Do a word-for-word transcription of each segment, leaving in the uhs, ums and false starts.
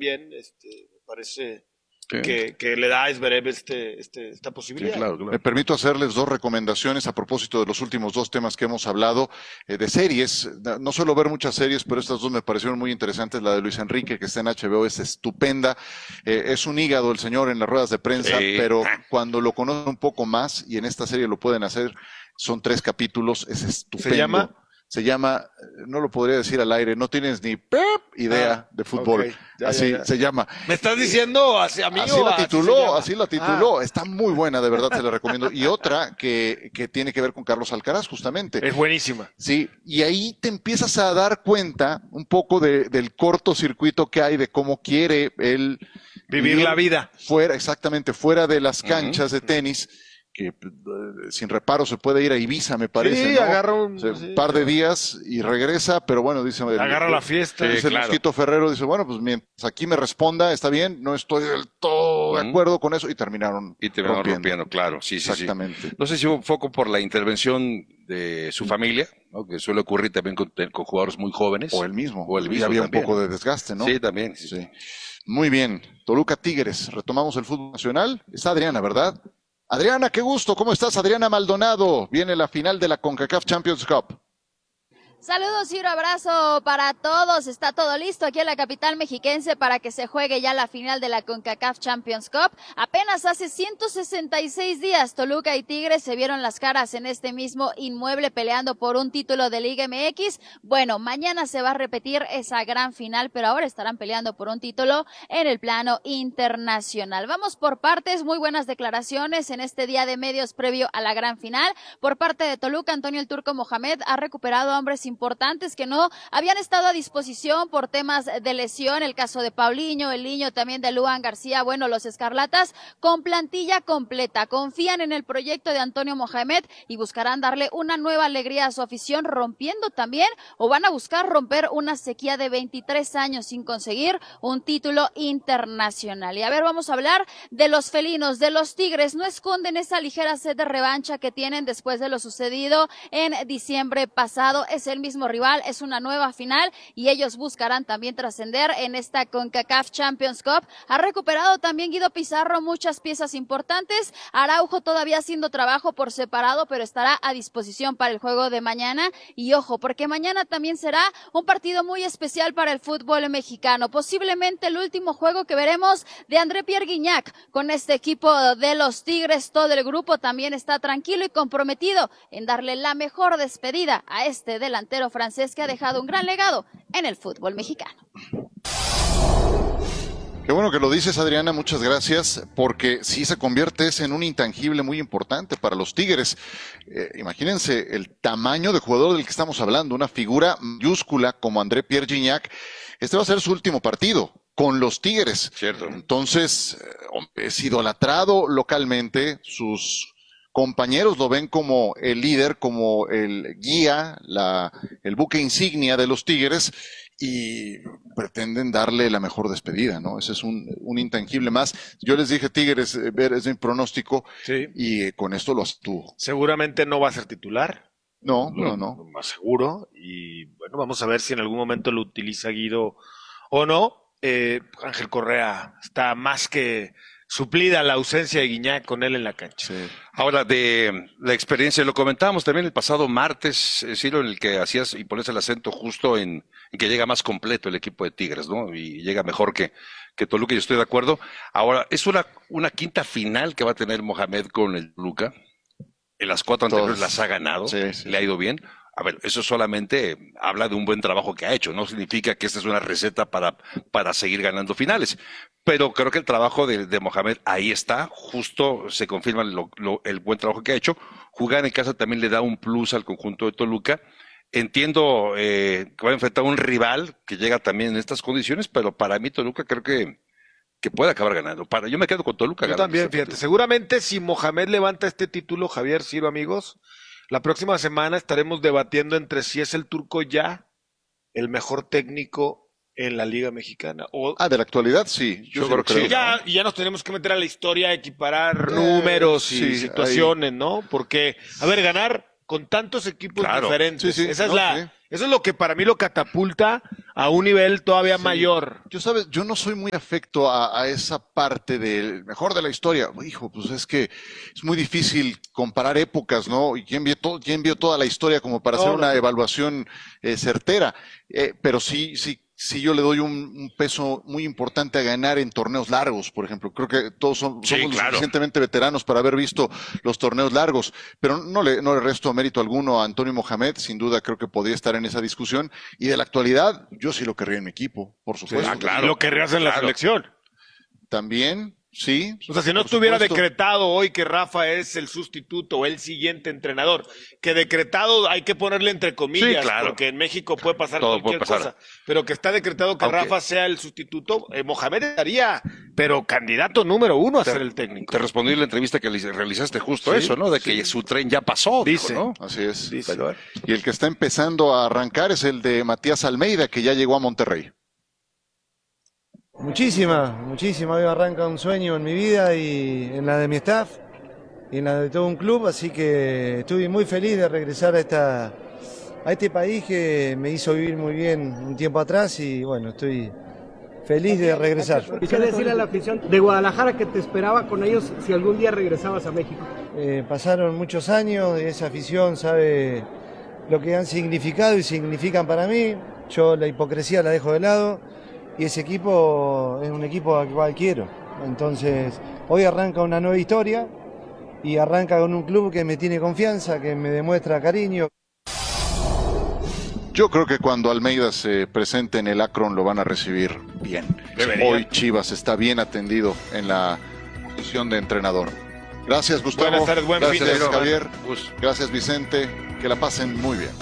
también, este, me parece que, que le da a Zverev este, este, esta posibilidad. Sí, claro, claro. Me permito hacerles dos recomendaciones a propósito de los últimos dos temas que hemos hablado, eh, de series. No suelo ver muchas series, pero estas dos me parecieron muy interesantes. La de Luis Enrique, que está en H B O, es estupenda. Eh, es un hígado el señor en las ruedas de prensa, Sí. pero cuando lo conocen un poco más, y en esta serie lo pueden hacer, son tres capítulos, es estupendo. ¿Se llama? Se llama, no lo podría decir al aire, no tienes ni pep idea Ah, de fútbol. okay. Ya, Así ya, ya. se llama. ¿Me estás diciendo así, amigo? Así la así tituló, se llama? así la tituló. Ah, Está muy buena, de verdad, se la recomiendo. Y otra que, que tiene que ver con Carlos Alcaraz, justamente. es buenísima. Sí, y ahí te empiezas a dar cuenta un poco de, del cortocircuito que hay, de cómo quiere él Vivir la vida. fuera, exactamente, fuera de las canchas Uh-huh. de tenis, que eh, sin reparo se puede ir a Ibiza, me parece, Sí, ¿no? agarra un- O sea, sí, par de sí. días y regresa, pero bueno, dice... el- Agarra la fiesta. Dice Sí, claro. Mosquito Ferrero, dice, bueno, pues mientras aquí me responda, está bien, no estoy del todo de Ujú. acuerdo con eso, y terminaron Y te van rompiendo, claro, sí, sí, sí. Exactamente. No sé si hubo un foco por la intervención de su familia, ¿no? Que suele ocurrir también con, con jugadores muy jóvenes. O el mismo. O el Y mismo había también. un poco de desgaste, ¿no? Sí, también. Sí. Sí. Muy bien. Toluca Tigres. Retomamos el fútbol nacional. Está Adriana, ¿verdad? Adriana, qué gusto. ¿Cómo estás? Adriana Maldonado. Viene la final de la CONCACAF Champions Cup. Saludos y un abrazo para todos. Está todo listo aquí en la capital mexiquense para que se juegue ya la final de la CONCACAF Champions Cup. Apenas hace ciento sesenta y seis días Toluca y Tigres se vieron las caras en este mismo inmueble peleando por un título de Liga M X. Bueno, mañana se va a repetir esa gran final, pero ahora estarán peleando por un título en el plano internacional. Vamos por partes, muy buenas declaraciones en este día de medios previo a la gran final. Por parte de Toluca, Antonio el Turco Mohamed ha recuperado a hombres importantes que no habían estado a disposición por temas de lesión, el caso de Paulinho, el niño también de Luan García. Bueno, los Escarlatas con plantilla completa, confían en el proyecto de Antonio Mohamed y buscarán darle una nueva alegría a su afición, rompiendo también o van a buscar romper una sequía de veintitrés años sin conseguir un título internacional. Y a ver, vamos a hablar de los felinos, de los Tigres. No esconden esa ligera sed de revancha que tienen después de lo sucedido en diciembre pasado. Es el mismo rival, es una nueva final y ellos buscarán también trascender en esta CONCACAF Champions Cup. Ha recuperado también Guido Pizarro muchas piezas importantes. Araujo todavía haciendo trabajo por separado, pero estará a disposición para el juego de mañana. Y ojo, porque mañana también será un partido muy especial para el fútbol mexicano. Posiblemente el último juego que veremos de André Pierre Gignac con este equipo de los Tigres. Todo el grupo también está tranquilo y comprometido en darle la mejor despedida a este delantero francés que ha dejado un gran legado en el fútbol mexicano. Qué bueno que lo dices, Adriana, muchas gracias, porque sí se convierte ese en un intangible muy importante para los Tigres. Eh, imagínense el tamaño de jugador del que estamos hablando, una figura mayúscula como André Pierre Gignac. Este va a ser su último partido con los Tigres. Cierto. Entonces, eh, es idolatrado localmente, sus compañeros lo ven como el líder, como el guía, la, el buque insignia de los Tigres, y pretenden darle la mejor despedida, ¿no? Ese es un, un intangible más. Yo les dije, Tigres, eh, ver, es mi pronóstico, Sí. y eh, con esto lo actúo. Seguramente no va a ser titular. No, no, no. Lo más seguro. Y bueno, vamos a ver si en algún momento lo utiliza Guido o no. Eh, Ángel Correa está más que suplida la ausencia de Gignac con él en la cancha. Sí. Ahora, de la experiencia, lo comentábamos también el pasado martes, eh, Ciro, en el que hacías y pones el acento justo en, en que llega más completo el equipo de Tigres, ¿no? Y llega mejor que, que Toluca, yo estoy de acuerdo. Ahora, es una, una quinta final que va a tener Mohamed con el Toluca. En las cuatro anteriores Todos. las ha ganado, Sí, sí, le ha ido bien. A ver, eso solamente habla de un buen trabajo que ha hecho, no significa que esta es una receta para, para seguir ganando finales. Pero creo que el trabajo de, de Mohamed ahí está, justo se confirma lo, lo, el buen trabajo que ha hecho. Jugar en casa también le da un plus al conjunto de Toluca. Entiendo eh, que va a enfrentar a un rival que llega también en estas condiciones, pero para mí Toluca creo que, que puede acabar ganando. Para, yo me quedo con Toluca. Yo ganando también, este fíjate. partido. Seguramente si Mohamed levanta este título, Javier, Ciro, amigos, la próxima semana estaremos debatiendo entre si es el Turco ya el mejor técnico en la Liga Mexicana. O, Ah, de la actualidad, sí. Yo sí creo lo que sí, sí, ya, y ya nos tenemos que meter a la historia, equiparar Eh, números y sí, situaciones, ¿no? Porque, a ver, ganar con tantos equipos Claro. diferentes. Sí, sí, Esa es no, la, sí. eso es lo que para mí lo catapulta a un nivel todavía Sí. mayor. Yo, sabes, yo no soy muy afecto a, a esa parte del mejor de la historia. Hijo, pues es que es muy difícil comparar épocas, ¿no? Y quién vio, todo, quién vio toda la historia como para No, hacer no. una evaluación eh, certera. Eh, pero sí, sí, sí yo le doy un, un peso muy importante a ganar en torneos largos, por ejemplo. Creo que todos son- Sí, somos lo claro. suficientemente veteranos para haber visto los torneos largos. Pero no le, no le resto mérito alguno a Antonio Mohamed. Sin duda creo que podría estar en esa discusión. Y de la actualidad, yo sí lo querría en mi equipo, por supuesto. Ah, claro. Lo querrías en la Claro. selección. También, sí. O sea, si no por estuviera supuesto. decretado hoy que Rafa es el sustituto o el siguiente entrenador, que decretado hay que ponerle entre comillas, Sí, claro. porque en México puede pasar Todo cualquier puede pasar. cosa, pero que está decretado que Aunque- Rafa sea el sustituto, eh, Mohamed estaría, pero candidato número uno a ser el técnico. Te respondí en la entrevista que le- realizaste justo Sí, eso, ¿no? De que sí. su tren ya pasó, dijo, Dice. ¿no? Así es. Dice. Pero, Y el que está empezando a arrancar es el de Matías Almeida, que ya llegó a Monterrey. Muchísima, muchísima. Hoy arranca un sueño en mi vida y en la de mi staff y en la de todo un club, así que estoy muy feliz de regresar a esta a este país que me hizo vivir muy bien un tiempo atrás y bueno, estoy feliz de regresar. ¿Y qué decirle a la afición de Guadalajara que te esperaba con ellos si algún día regresabas a México? Eh, pasaron muchos años y esa afición sabe lo que han significado y significan para mí. Yo la hipocresía la dejo de lado y ese equipo es un equipo al cual quiero. Entonces, hoy arranca una nueva historia y arranca con un club que me tiene confianza, que me demuestra cariño. Yo creo que cuando Almeida se presente en el Akron lo van a recibir bien. Debería. Hoy Chivas está bien atendido en la posición de entrenador. Gracias, Gustavo. Buenas tardes, buen fin de Gracias, semana. Javier. Gus. Gracias, Vicente. Que la pasen muy bien.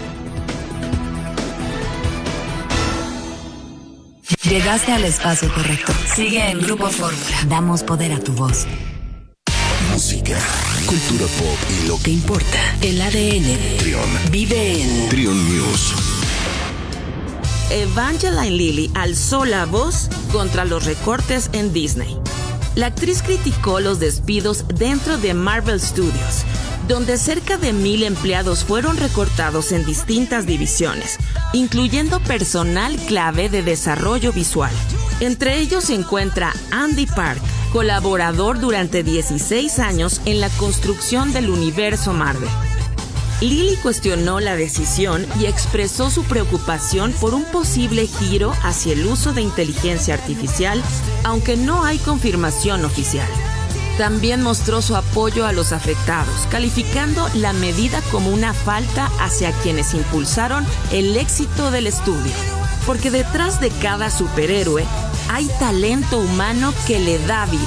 Llegaste al espacio correcto. Sigue en Grupo Fórmula. Damos poder a tu voz. Música, cultura pop y lo que ¿Qué importa? El A D N. Trion. Vive en Trion News. Evangeline Lilly alzó la voz contra los recortes en Disney. La actriz criticó los despidos dentro de Marvel Studios, donde cerca de mil empleados fueron recortados en distintas divisiones, incluyendo personal clave de desarrollo visual. Entre ellos se encuentra Andy Park, colaborador durante dieciséis años en la construcción del universo Marvel. Lilly cuestionó la decisión y expresó su preocupación por un posible giro hacia el uso de inteligencia artificial, aunque no hay confirmación oficial. También mostró su apoyo a los afectados, calificando la medida como una falta hacia quienes impulsaron el éxito del estudio. Porque detrás de cada superhéroe hay talento humano que le da vida.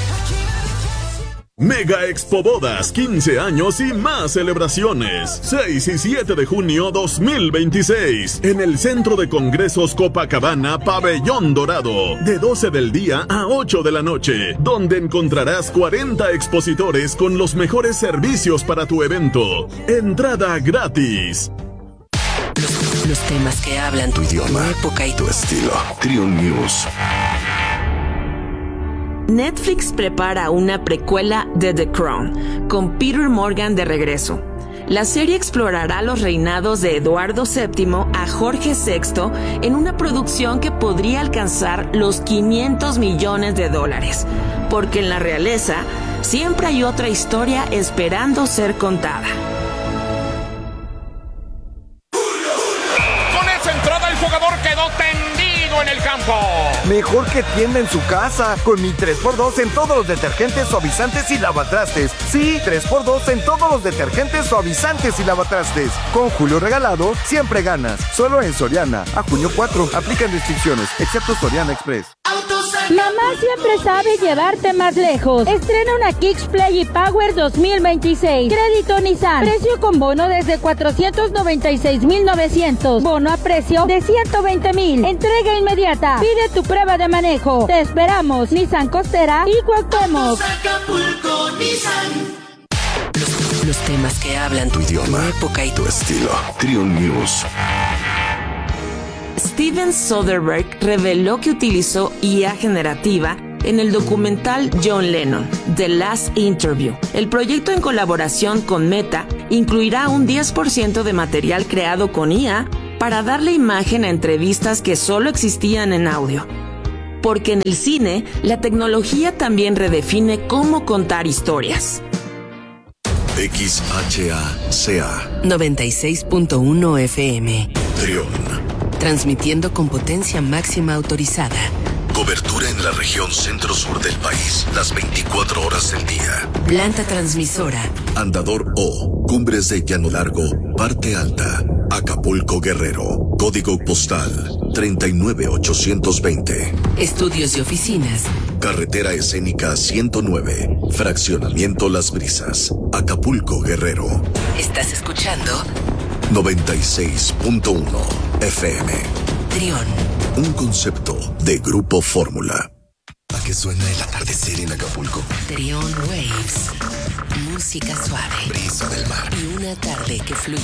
Mega Expo Bodas, quince años y más celebraciones. seis y siete de junio dos mil veintiséis. En el Centro de Congresos Copacabana, Pabellón Dorado. De doce del día a ocho de la noche. Donde encontrarás cuarenta expositores con los mejores servicios para tu evento. Entrada gratis. los, los temas que hablan Tu idioma, tu época y tu estilo. Trion News. Netflix prepara una precuela de The Crown, con Peter Morgan de regreso. La serie explorará los reinados de Eduardo séptimo a Jorge sexto en una producción que podría alcanzar los quinientos millones de dólares, porque en la realeza siempre hay otra historia esperando ser contada. Con esa entrada el jugador quedó tendido en el campo. Mejor que tienda en su casa, con mi tres por dos en todos los detergentes, suavizantes y lavatrastes. Sí, tres por dos en todos los detergentes, suavizantes y lavatrastes. Con Julio regalado, siempre ganas. Solo en Soriana. A junio cuatro, aplican restricciones, excepto Soriana Express. Mamá siempre sabe llevarte más lejos. Estrena una Kicks Play y Power dos mil veintiséis. Crédito Nissan. Precio con bono desde cuatrocientos noventa y seis mil novecientos. Bono a precio de ciento veinte mil. Entrega inmediata. Pide tu prueba de manejo. Te esperamos. Nissan Costera y Cuauhtémoc. los, los temas que hablan Tu idioma, tu época y tu estilo. Trion News. Steven Soderbergh reveló que utilizó I A generativa en el documental John Lennon, The Last Interview. El proyecto, en colaboración con Meta, incluirá un diez por ciento de material creado con I A para darle imagen a entrevistas que solo existían en audio. Porque en el cine, la tecnología también redefine cómo contar historias. X H A C A noventa y seis punto uno F M. Trión. Transmitiendo con potencia máxima autorizada. Cobertura en la región centro-sur del país, las veinticuatro horas del día. Planta transmisora. Andador O, Cumbres de Llano Largo, Parte Alta, Acapulco, Guerrero. Código postal treinta y nueve ochocientos veinte. Estudios y oficinas. Carretera escénica ciento nueve, Fraccionamiento Las Brisas, Acapulco, Guerrero. ¿Estás escuchando? noventa y seis punto uno F M. Trión. Un concepto de Grupo Fórmula. ¿A qué suena el atardecer en Acapulco? Trión Waves. Música suave. Brisa del mar. Y una tarde que fluye.